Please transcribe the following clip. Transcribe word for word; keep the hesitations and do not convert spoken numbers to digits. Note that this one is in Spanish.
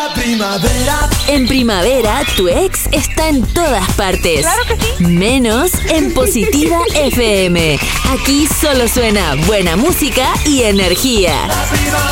La primavera. En primavera, tu ex está en todas partes. Claro que sí. Menos en Positiva F M. Aquí solo suena buena música y energía.